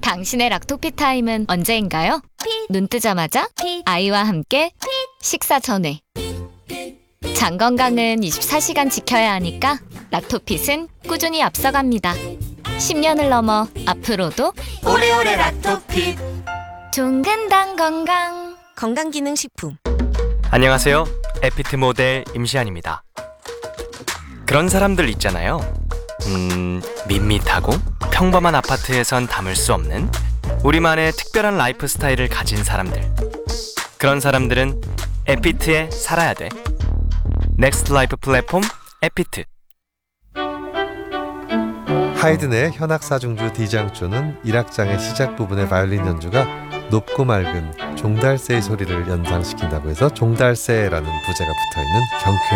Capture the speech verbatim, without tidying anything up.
당신의 락토피 타임은 언제인가요? 눈 뜨자마자 아이와 함께 식사 전에. 장 건강은 이십사 시간 지켜야 하니까 락토핏은 꾸준히 앞서갑니다. 십 년을 넘어 앞으로도 오래오래 락토핏. 종근당 건강. 건강기능식품. 안녕하세요. 에피트 모델 임시안입니다. 그런 사람들 있잖아요. 음, 밋밋하고 평범한 아파트에선 담을 수 없는 우리만의 특별한 라이프 스타일을 가진 사람들. 그런 사람들은 에피트에 살아야 돼. 넥스트 라이프 플랫폼 에피트. 하이든의 현악사중주 D장조는 일 악장의 시작 부분의 바이올린 연주가 높고 맑은 종달새의 소리를 연상시킨다고 해서 종달새라는 부제가 붙어있는 경쾌한